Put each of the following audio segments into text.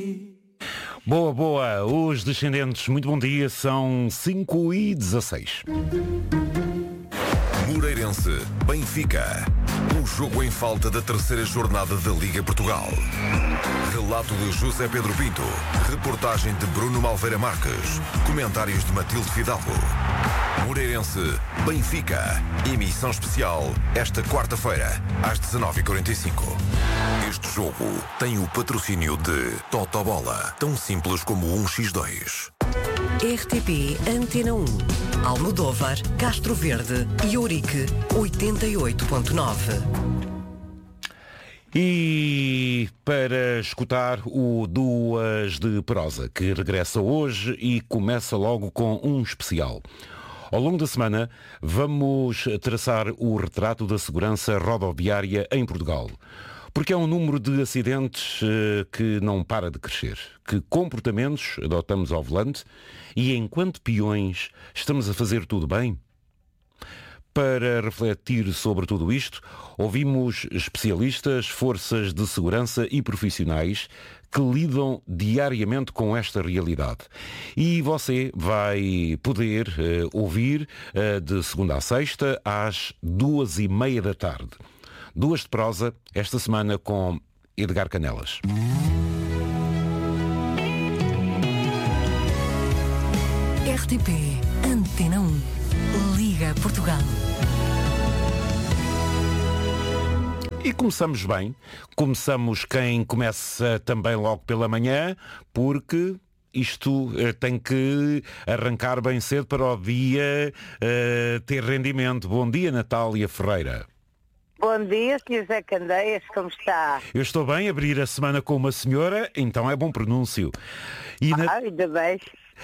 Boa, boa. Os descendentes, muito bom dia, são 5h16. Moreirense, Benfica. Um jogo em falta da terceira jornada da Liga Portugal. Relato de José Pedro Pinto. Reportagem de Bruno Malveira Marques. Comentários de Matilde Fidalgo. Moreirense, Benfica. Emissão especial esta quarta-feira, às 19h45. Este jogo tem o patrocínio de Totobola. Tão simples como 1x2. RTP Antena 1, Almodóvar, Castro Verde e Ourique 88.9. E para escutar o Duas de Prosa, que regressa hoje e começa logo com um especial. Ao longo da semana, vamos traçar o retrato da segurança rodoviária em Portugal. Porque é um número de acidentes que não para de crescer. Que comportamentos adotamos ao volante e, enquanto peões, estamos a fazer tudo bem? Para refletir sobre tudo isto, ouvimos especialistas, forças de segurança e profissionais que lidam diariamente com esta realidade. E você vai poder ouvir de segunda a sexta às 2h30 da tarde. Duas de Prosa, esta semana com Edgar Canelas. RTP Antena 1, Liga Portugal. E começamos bem. Começamos quem começa também logo pela manhã, porque isto tem que arrancar bem cedo para o dia ter rendimento. Bom dia, Natália Ferreira. Bom dia, Sr. Zé Candeias, como está? Eu estou bem, abrir a semana com uma senhora, então é bom pronúncio. E ainda bem.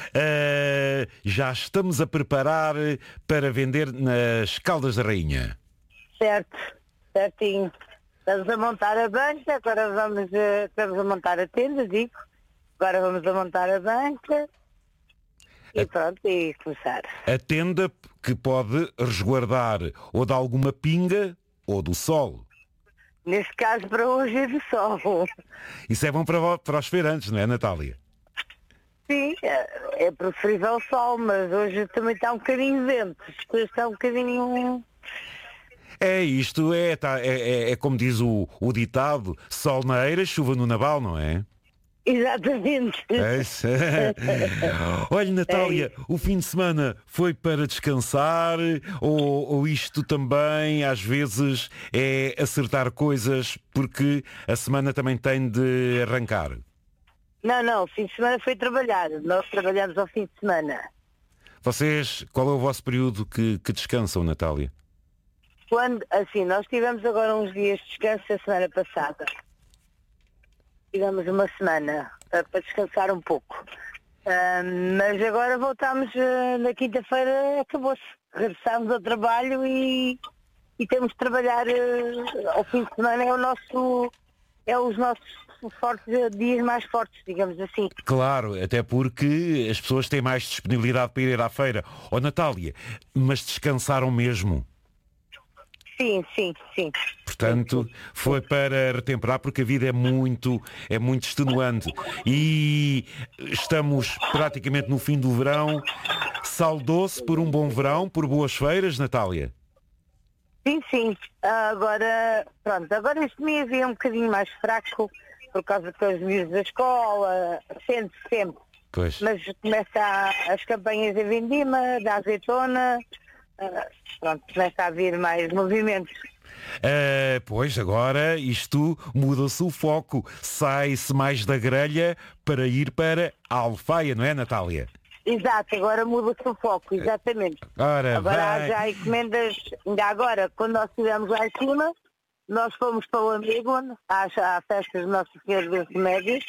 Já estamos a preparar para vender nas Caldas da Rainha. Certo, certinho. Estamos a montar a banca, agora estamos a montar a tenda, digo. Agora vamos a montar a banca e pronto, e começar. A tenda que pode resguardar ou de alguma pinga ou do sol. Neste caso, para hoje é do sol. Isso é bom para os feirantes, não é, Natália? Sim, é preferível o sol, mas hoje também está um bocadinho de vento. As coisas estão um bocadinho... É isto, é como diz o ditado, sol na eira, chuva no naval, não é? Exatamente. Olha, Natália, o fim de semana foi para descansar ou isto também às vezes é acertar coisas porque a semana também tem de arrancar? Não, o fim de semana foi trabalhar. Nós trabalhamos ao fim de semana. Vocês, qual é o vosso período que descansam, Natália? Nós tivemos agora uns dias de descanso a semana passada. Tivemos uma semana para descansar um pouco. Mas agora voltámos na quinta-feira, acabou-se. Regressámos ao trabalho e temos de trabalhar ao fim de semana, é os nossos dias mais fortes, digamos assim. Claro, até porque as pessoas têm mais disponibilidade para ir à feira. Natália, mas descansaram mesmo? Sim. Portanto, foi para retemperar porque a vida é muito extenuante. E estamos praticamente no fim do verão. Saudou-se por um bom verão, por boas feiras, Natália? Sim. Agora este mês é um bocadinho mais fraco por causa dos miúdos da escola, sente-se sempre. Pois. Mas começa as campanhas da vindima, da azeitona... começa a haver mais movimentos. Pois, agora isto muda-se o foco. Sai-se mais da grelha para ir para a alfaia, não é, Natália? Exato, agora muda-se o foco, exatamente. Agora há já encomendas, ainda agora, quando nós estivemos lá em cima, nós fomos para o Amigo, às festas do Nosso Senhor dos Remédios,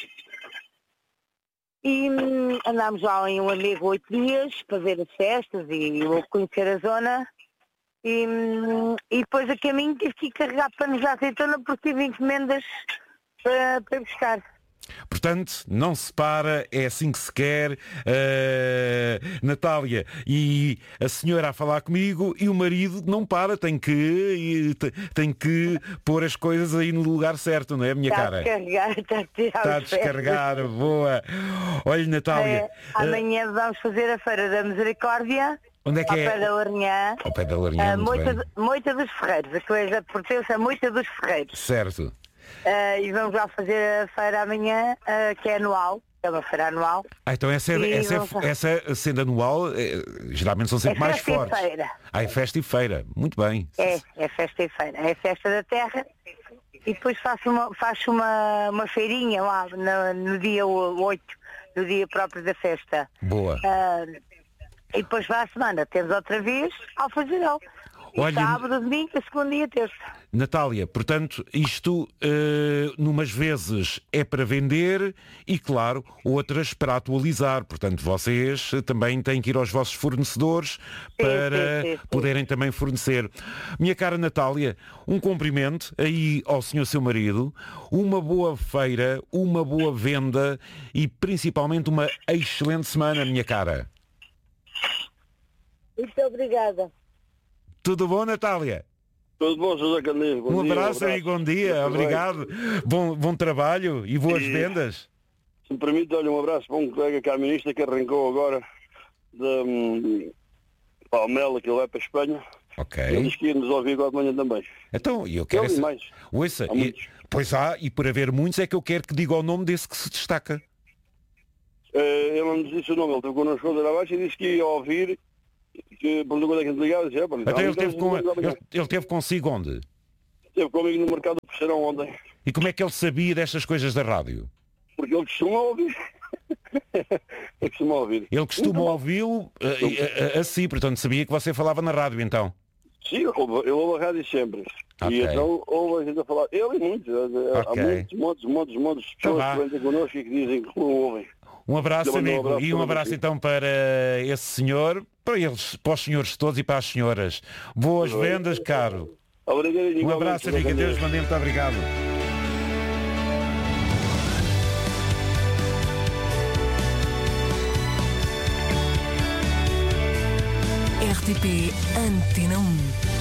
e andámos lá em um Amigo 8 dias para ver as festas e conhecer a zona. E depois a caminho tive que ir carregar panos de azeitona porque tive encomendas para buscar. Portanto, não se para, é assim que se quer. Natália, e a senhora a falar comigo e o marido não para, tem que pôr as coisas aí no lugar certo, não é, minha cara? Está a descarregar, boa. Olha, Natália. Amanhã vamos fazer a Feira da Misericórdia. Onde é que ao é? Pé da Lourinhã. Ao pé da Lourinhã, Moita dos Ferreiros. A coisa pertence a Moita dos Ferreiros. Certo. E vamos lá fazer a feira amanhã, que é anual. É uma feira anual. Então essa sendo anual, geralmente são sempre mais fortes. É festa e feira. É festa e feira. Muito bem. É festa e feira. É festa da terra. E depois faço uma feirinha lá no dia 8, no dia próprio da festa. Boa. E depois para a semana temos outra vez Alfazarão. Olha, sábado, domingo, segunda e a terça. Natália, portanto, isto numas vezes é para vender e, claro, outras para atualizar. Portanto, vocês também têm que ir aos vossos fornecedores para poderem também fornecer. Minha cara Natália, um cumprimento aí ao senhor seu marido, uma boa feira, uma boa venda e principalmente uma excelente semana, minha cara. Muito obrigada. Tudo bom, Natália? Tudo bom, José Candeiro? Um abraço e bom dia, obrigado. Bom trabalho e boas vendas. Se me permite, olha, um abraço para um colega camionista que arrancou agora de Palmela, que ele vai para a Espanha. Ok. Ele diz que ia nos ouvir agora de manhã também. Então, eu quero... Ele e mais. Ouça, pois e por haver muitos é que eu quero que diga o nome desse que se destaca. Ele não nos disse o nome, ele teve connosco abaixo e disse que ia ouvir, que por quando é que ligava, disse, então ele teve consigo onde? Esteve comigo no mercado do Peixeirão ontem. E como é que ele sabia destas coisas da rádio? Porque ele costuma ouvir. Ele costuma ouvi-lo assim, portanto sabia que você falava na rádio então. Sim, eu ouvo a rádio sempre. Okay. E então ouve a gente a falar. Ele e muitos. Okay. Há montes de pessoas que vêm connosco e que dizem que não ouvem. Um abraço, amigo. E um abraço então para esse senhor, para os senhores todos e para as senhoras. Boas vendas, caro. Obrigado, um abraço, amigo. Deus, mandei muito obrigado. RTP Antena 1.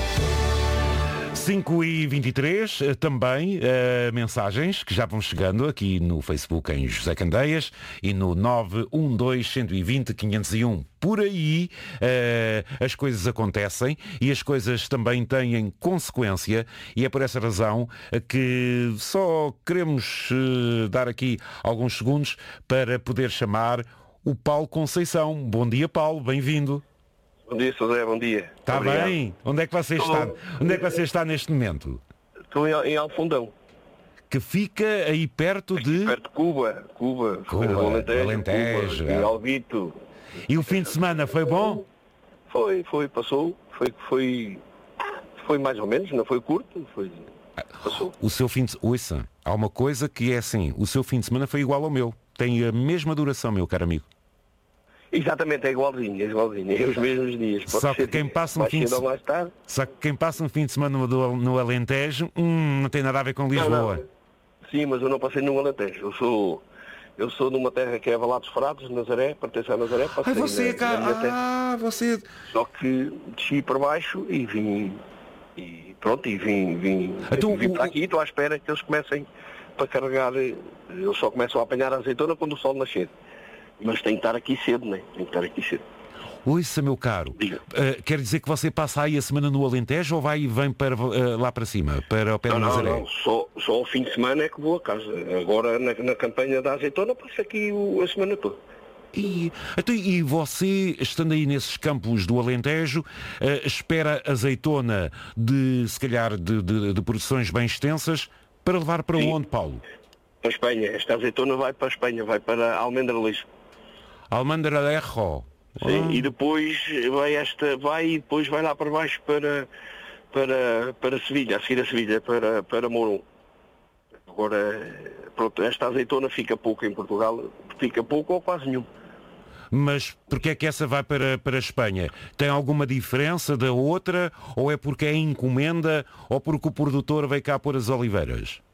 5h23, também mensagens que já vão chegando aqui no Facebook em José Candeias e no 912-120-501. Por aí as coisas acontecem e as coisas também têm consequência e é por essa razão que só queremos dar aqui alguns segundos para poder chamar o Paulo Conceição. Bom dia, Paulo, bem-vindo. Bom dia, José, bom dia. Está bem? Onde é que você está? Onde é que você está neste momento? Estou em Alfundão. Que fica aí perto de... Perto de Cuba, Alentejo. Cuba, Alvito. E o fim de semana foi bom? Passou. Foi mais ou menos, não foi curto, passou. O seu fim de... Ouça, há uma coisa que é assim, o seu fim de semana foi igual ao meu. Tem a mesma duração, meu caro amigo. Exatamente, é igualzinho, é os mesmos dias. Só que quem passa um fim de semana no Alentejo, não tem nada a ver com Lisboa. Não. Sim, mas eu não passei no Alentejo. Eu sou numa terra que é Valados Frados, Nazaré, pertence a Nazaré. Você cá, você... Só que desci para baixo e vim então, para aqui e estou à espera que eles comecem para carregar. Eles só começam a apanhar a azeitona quando o sol nascer. Mas tem que estar aqui cedo, não é? Ouça, meu caro, quer dizer que você passa aí a semana no Alentejo ou vai e vem para, lá para cima, para o pé de Nazaré? Não, só ao fim de semana é que vou a casa. Agora, na campanha da azeitona, passo aqui a semana toda. E você, estando aí nesses campos do Alentejo, espera azeitona se calhar, de produções bem extensas, para levar para onde, Paulo? Para a Espanha. Esta azeitona vai para a Espanha, vai para Almendralejo. Almendralejo. Sim, e depois depois vai lá para baixo para Sevilha, a seguir a Sevilha, para Mourão. Agora, pronto, esta azeitona fica pouco em Portugal, fica pouco ou quase nenhum. Mas porquê é que essa vai para a Espanha? Tem alguma diferença da outra? Ou é porque é encomenda? Ou porque o produtor veio cá pôr as oliveiras?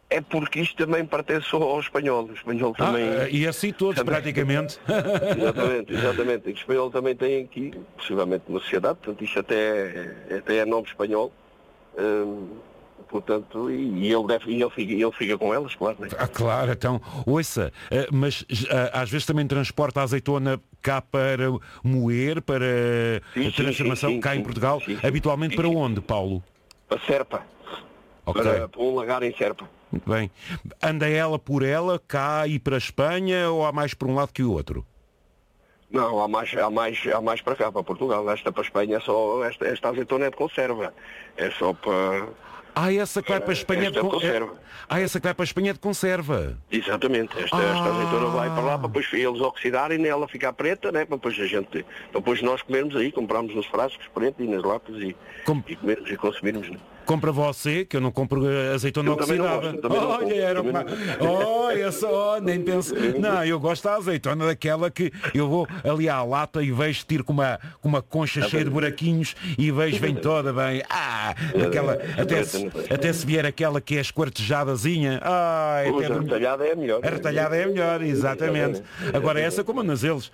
É porque isto também pertence ao espanhol. O espanhol também... e assim todos, também, praticamente. Exatamente. O espanhol também tem aqui, possivelmente, uma sociedade, portanto, isto até é nome espanhol. Portanto, e ele fica com elas, claro. Né? Claro, então, ouça, mas às vezes também transporta a azeitona cá para moer, para transformação cá em Portugal. Habitualmente para onde, Paulo? Para Serpa. Okay. Para um lagar em Serpa. Muito bem. Anda ela por ela, cá e para a Espanha, ou há mais para um lado que o outro? Não, há mais para cá, para Portugal. Esta para a Espanha é só, esta azeitona é de conserva. É só para... essa que vai para a Espanha de conserva. Essa que vai para a Espanha de conserva. Exatamente. Esta azeitona vai para lá para depois eles oxidarem e ela ficar preta, né? Para depois nós comermos aí, compramos nos frascos pretos e nas latas e comermos e consumirmos. Né? Compra você, que eu não compro azeitona oxidada. Olha só, nem penso. Não, eu gosto da azeitona daquela que eu vou ali à lata e vejo tiro com uma concha cheia de buraquinhos e vejo vem toda bem. Aquela, até se vier aquela que é esquartejadazinha. A retalhada é melhor. A retalhada é melhor, exatamente. Agora essa como nas eles.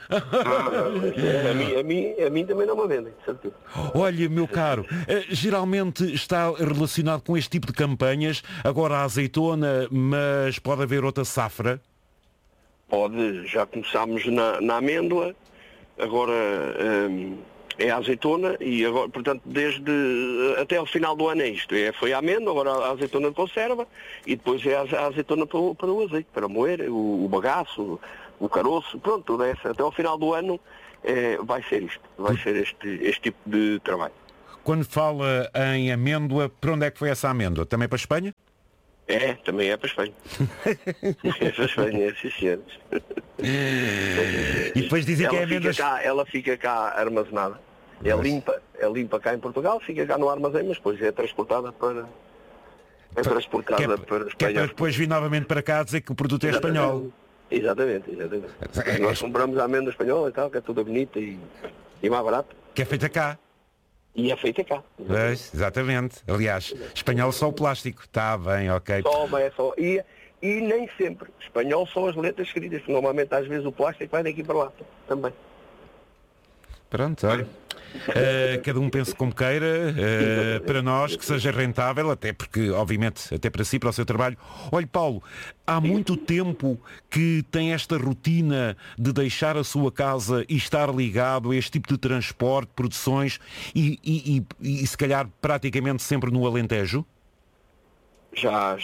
A mim também não me vendem, certo? Olha, meu caro, geralmente está relacionado com este tipo de campanhas, agora a azeitona, mas pode haver outra safra? Pode, já começámos na amêndoa, agora é a azeitona e agora, portanto, até ao final do ano é isto. Foi a amêndoa, agora a azeitona de conserva e depois é a azeitona para o azeite, para moer, o bagaço, o caroço, pronto, tudo isso. Até ao final do ano vai ser isto, vai ser este tipo de trabalho. Quando fala em amêndoa, para onde é que foi essa amêndoa? Também para a Espanha? Também é para a Espanha. É para a Espanha, sim, senhores. E depois dizem que é amêndoa... Ela fica cá armazenada. É limpa cá em Portugal, fica cá no armazém, mas depois é transportada para... para a Espanha. Que é para depois vir novamente para cá dizer que o produto é espanhol. Exatamente. Nós compramos a amêndoa espanhola e tal, que é toda bonita e mais barata. Que é feita cá. E é feita cá. Exatamente. Aliás, espanhol só o plástico. Está bem, ok. Só. E nem sempre. Espanhol só as letras escritas. Normalmente, às vezes, o plástico vai daqui para lá também. Pronto, olha. Cada um pensa como queira, para nós que seja rentável, até porque, obviamente, até para si, para o seu trabalho. Olha, Paulo, há muito tempo que tem esta rotina de deixar a sua casa e estar ligado a este tipo de transporte, produções e se calhar praticamente sempre no Alentejo? Já.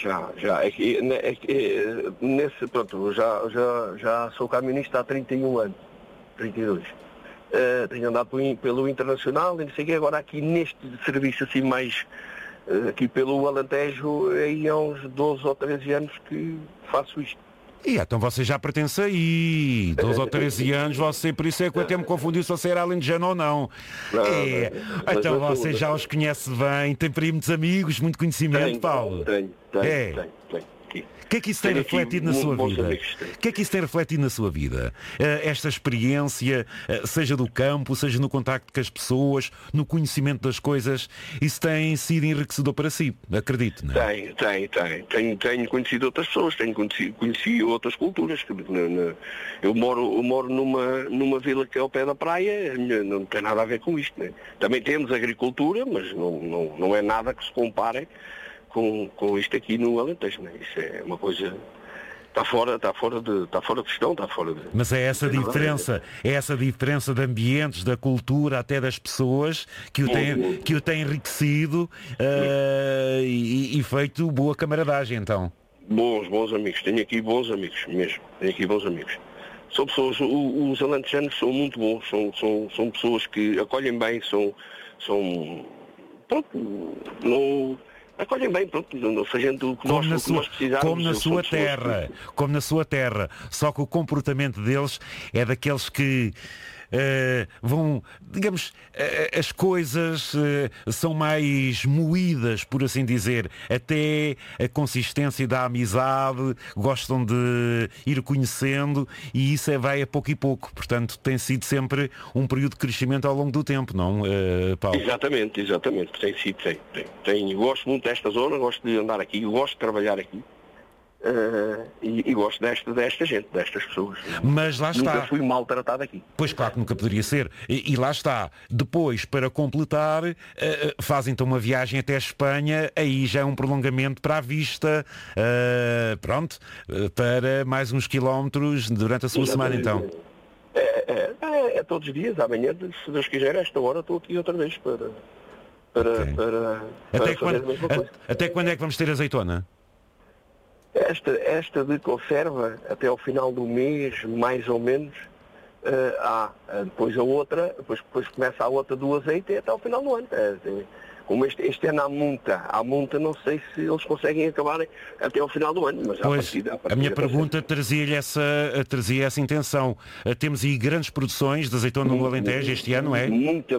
Pronto, já sou camionista há 31 anos, 32. Tenho andado pelo internacional e não sei o quê, agora aqui neste serviço assim mais aqui pelo Alentejo aí há uns 12 ou 13 anos que faço isto. Então você já pertence aí, 12 ou 13 anos, você, por isso é que eu até me confundi se você era alentejano ou não. Então você já os conhece bem, tem por aí muitos amigos, muito conhecimento, Paulo. Tenho. O que é que isso tem refletido na sua vida? O que é que isso tem refletido na sua vida? Esta experiência, seja do campo, seja no contacto com as pessoas, no conhecimento das coisas, isso tem sido enriquecedor para si, acredito, não é? Tenho conhecido outras pessoas, conheci outras culturas. Eu moro numa vila que é ao pé da praia, não tem nada a ver com isto, né? Também temos agricultura, mas não é nada que se compare com isto aqui no Alentejo, né? Isso é uma coisa... Está fora de questão, está fora de... Mas é essa diferença de ambientes, da cultura, até das pessoas, que o tem enriquecido e feito boa camaradagem, então. Bons amigos, tenho aqui bons amigos mesmo, São pessoas, os alentejanos são muito bons, são pessoas que acolhem bem, acolhem bem, pronto, fazendo o que nós precisamos. Como na sua terra, só que o comportamento deles é daqueles que vão, digamos, as coisas são mais moídas, por assim dizer, até a consistência da amizade, gostam de ir conhecendo e isso vai a pouco e pouco, portanto tem sido sempre um período de crescimento ao longo do tempo, não, Paulo? Exatamente, tem sido, gosto muito desta zona, gosto de andar aqui, gosto de trabalhar aqui, E gosto desta gente, destas pessoas. Mas lá está. Nunca fui maltratado aqui. Pois claro que nunca poderia ser. E lá está. Depois, para completar, faz então uma viagem até a Espanha, aí já é um prolongamento para a vista, para mais uns quilómetros durante a sua semana então. É todos os dias, amanhã, se Deus quiser, a esta hora estou aqui outra vez para fazer a mesma coisa. Até quando é que vamos ter azeitona? Esta de conserva até ao final do mês, mais ou menos, depois a outra, depois começa a outra do azeite até ao final do ano. Como este ano há muita, não sei se eles conseguem acabar até ao final do ano, mas pois, a minha pergunta trazia essa intenção. Temos aí grandes produções de azeitona no Alentejo este ano, é? Muita.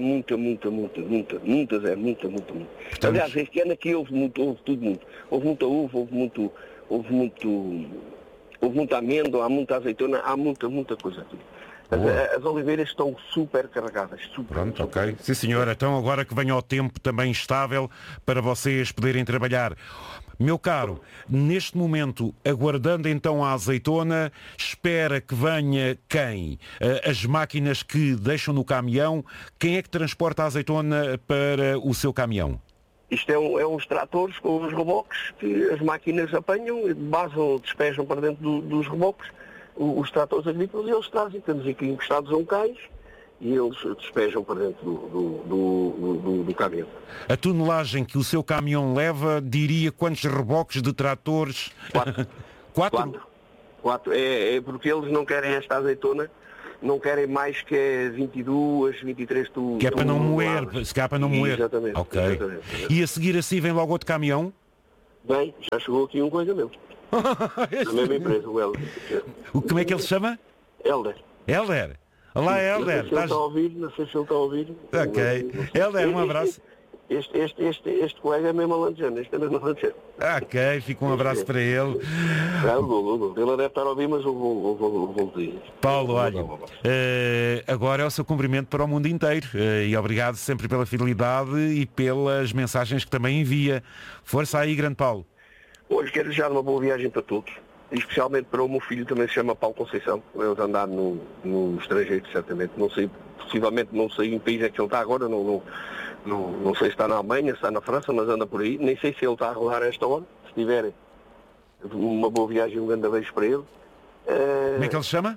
Aliás, este ano aqui houve tudo muito. Houve muita uva, houve muita amêndoa, há muita azeitona, há muita coisa aqui. As oliveiras estão super carregadas. Pronto, ok. Sim, senhora. Então agora que venha o tempo também estável para vocês poderem trabalhar. Meu caro, neste momento, aguardando então a azeitona, espera que venha quem? As máquinas que deixam no caminhão. Quem é que transporta a azeitona para o seu caminhão? Isto é uns tratores com os reboques que as máquinas apanham, basam, despejam para dentro dos reboques os tratores agrícolas e eles trazem. Estamos aqui encostados a um cais e eles despejam para dentro do caminhão. A tonelagem que o seu caminhão leva, diria quantos reboques de tratores? 4. 4? É porque eles não querem esta azeitona, não querem mais que 22, 23 toneladas. Que é para não moer, se calhar para não moer. Exatamente, ok. Exatamente. E a seguir assim vem logo outro caminhão? Bem, já chegou aqui um coisa mesmo. Na mesma empresa, o Helder. Como é que ele se chama? Helder. Helder? Olá, Helder. Não sei se ele está a ouvir, não sei se ele está a ouvir. Ok. Helder, um abraço. Este colega é mesmo alentejano, este é mesmo alentejano. Ok, fica um abraço para ele. Ele deve estar a ouvir, mas eu vou dizer. Paulo, olha, agora é o seu cumprimento para o mundo inteiro e obrigado sempre pela fidelidade e pelas mensagens que também envia. Força aí, grande Paulo. Hoje quero desejar uma boa viagem para todos, especialmente para o meu filho, também se chama Paulo Conceição. Ele está a andar no estrangeiro, certamente. Não sei, possivelmente não sei em que país é que ele está agora, não sei se está na Alemanha, se está na França, mas anda por aí. Nem sei se ele está a rodar a esta hora. Se tiver uma boa viagem, um grande beijo para ele. Como é que ele se chama?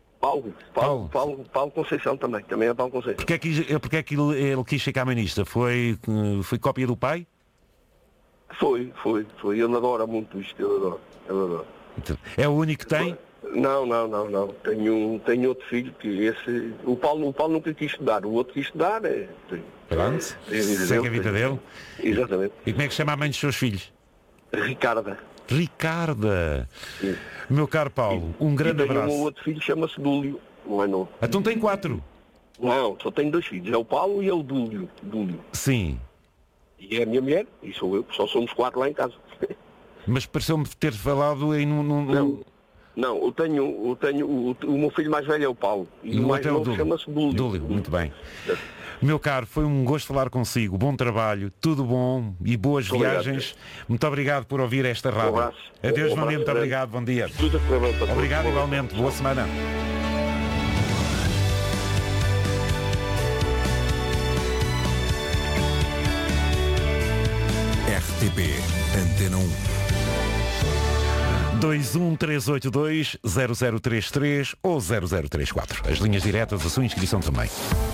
Paulo Conceição também é Paulo Conceição. Porque é que ele quis ser caminista? Foi cópia do pai? Foi. Ele adora muito isto, ele adora. É o único que tem? Não. Tenho outro filho que esse. O Paulo nunca quis estudar, o outro quis estudar. Pronto, segue a vida dele. Exatamente. E como é que chama a mãe dos seus filhos? Ricarda. Sim. Meu caro Paulo, um grande abraço. O outro filho chama-se Dúlio, não é novo. Então tem 4? Não, só tenho 2 filhos, é o Paulo e é o Dúlio. Sim. E é a minha mulher, e sou eu, só somos 4 lá em casa. Mas pareceu-me ter falado em Não, eu tenho o meu filho mais velho é o Paulo e o mais novo chama-se Dúlio. Muito bem. Meu caro, foi um gosto falar consigo. Bom trabalho, tudo bom e boas viagens. Muito obrigado por ouvir esta rádio. Um abraço. Adeus, meu amigo, muito obrigado, bom dia. Obrigado igualmente, boa semana. RTP Antena 1 21382-0033 ou 0034. As linhas diretas, a sua inscrição também.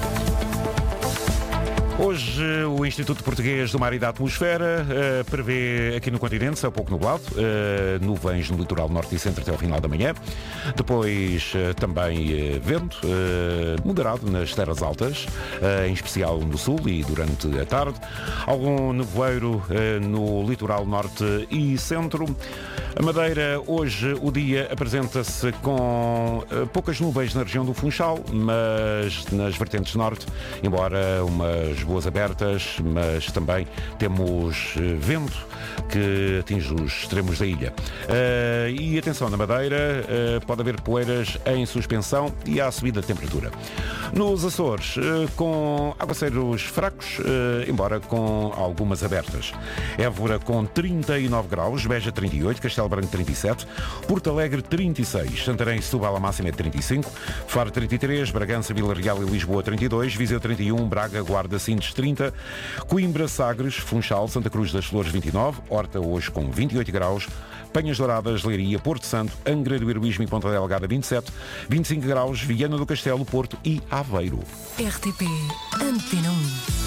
Hoje o Instituto Português do Mar e da Atmosfera prevê aqui no continente céu pouco nublado, nuvens no litoral norte e centro até ao final da manhã. Depois também vento moderado nas terras altas, em especial no sul e durante a tarde. Algum nevoeiro no litoral norte e centro. A Madeira, hoje o dia apresenta-se com poucas nuvens na região do Funchal, mas nas vertentes norte, embora umas boas abertas, mas também temos vento que atinge os extremos da ilha. E atenção, na Madeira pode haver poeiras em suspensão e há subida de temperatura. Nos Açores, com aguaceiros fracos, embora com algumas abertas. Évora com 39 graus, Beja 38, Castelo Castelo Branco 37, Porto Alegre 36, Santarém e Setúbal a máxima é 35, Faro 33, Bragança, Vila Real e Lisboa 32, Viseu 31, Braga, Guarda, Sintes 30, Coimbra, Sagres, Funchal, Santa Cruz das Flores 29, Horta hoje com 28 graus, Penhas Douradas, Leiria, Porto Santo, Angra do Heroísmo e Ponta Delgada 27, 25 graus, Viana do Castelo, Porto e Aveiro. RTP Antena 1.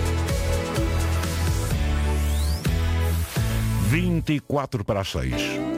24 para as 6.